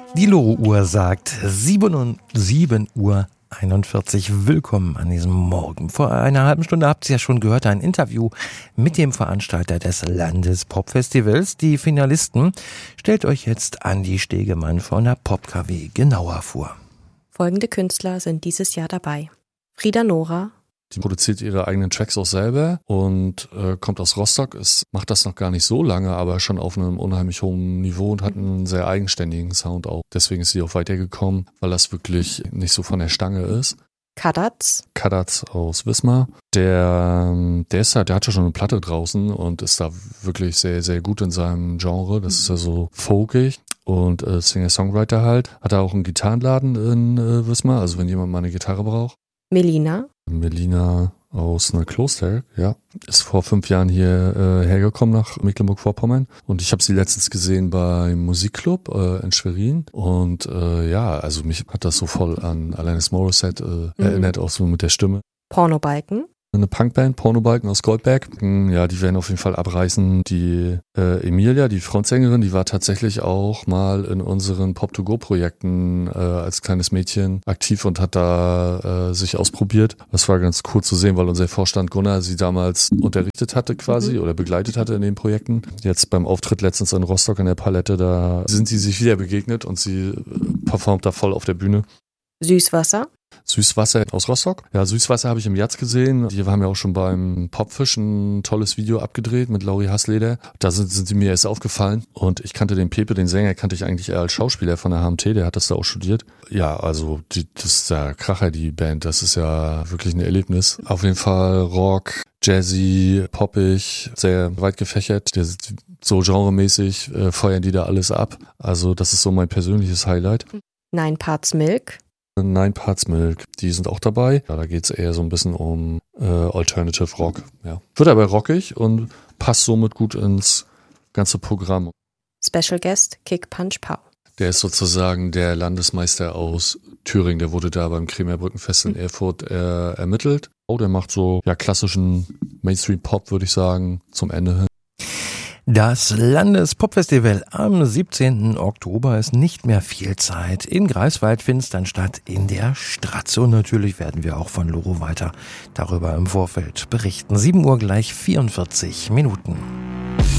Die Loro-Uhr sagt 7 Uhr 41. Willkommen an diesem Morgen. Vor einer halben Stunde habt ihr ja schon gehört, ein Interview mit dem Veranstalter des Landespopfestivals. Die Finalisten stellt euch jetzt Andi Stegemann von der Pop-KW genauer vor. Folgende Künstler sind dieses Jahr dabei: Frida Nora. Die produziert ihre eigenen Tracks auch selber und kommt aus Rostock. Macht das noch gar nicht so lange, aber schon auf einem unheimlich hohen Niveau und hat einen sehr eigenständigen Sound auch. Deswegen ist sie auch weitergekommen, weil das wirklich nicht so von der Stange ist. Kadatz aus Wismar. Der hat ja schon eine Platte draußen und ist da wirklich sehr, sehr gut in seinem Genre. Das ist ja so folkig und Singer-Songwriter halt. Hat er auch einen Gitarrenladen in Wismar, also wenn jemand mal eine Gitarre braucht. Melina aus Neukloster, ja, ist vor 5 Jahren hier hergekommen nach Mecklenburg-Vorpommern und ich habe sie letztens gesehen beim Musikclub in Schwerin und also mich hat das so voll an Alanis Morissette erinnert, auch so mit der Stimme. Pornobalken. Eine Punkband, Pornobalken aus Goldberg. Ja, die werden auf jeden Fall abreißen. Die Emilia, die Frontsängerin, die war tatsächlich auch mal in unseren Pop-to-Go-Projekten als kleines Mädchen aktiv und hat da sich ausprobiert. Das war ganz cool zu sehen, weil unser Vorstand Gunnar sie damals unterrichtet hatte quasi oder begleitet hatte in den Projekten. Jetzt beim Auftritt letztens in Rostock in der Palette, da sind sie sich wieder begegnet und sie performt da voll auf der Bühne. Süßwasser aus Rostock. Ja, Süßwasser habe ich im Jazz gesehen. Die haben ja auch schon beim Popfish ein tolles Video abgedreht mit Lauri Hassleder. Da sind sie mir erst aufgefallen. Und ich kannte den Pepe, den Sänger, kannte ich eigentlich eher als Schauspieler von der HMT. Der hat das da auch studiert. Ja, also das ist der Kracher, die Band. Das ist ja wirklich ein Erlebnis. Auf jeden Fall Rock, Jazzy, poppig, sehr weit gefächert. So genremäßig feuern die da alles ab. Also das ist so mein persönliches Highlight. 9 Parts Milk, die sind auch dabei. Ja, da geht es eher so ein bisschen um Alternative Rock. Ja. Wird aber rockig und passt somit gut ins ganze Programm. Special Guest Kick Punch Pow. Der ist sozusagen der Landesmeister aus Thüringen. Der wurde da beim Kremer-Brückenfest in Erfurt ermittelt. Der macht so klassischen Mainstream-Pop, würde ich sagen, zum Ende hin. Das Landespopfestival am 17. Oktober ist nicht mehr viel Zeit. In Greifswald findet es dann statt in der Stratze. Und natürlich werden wir auch von Loro weiter darüber im Vorfeld berichten. 7 Uhr gleich 44 Minuten.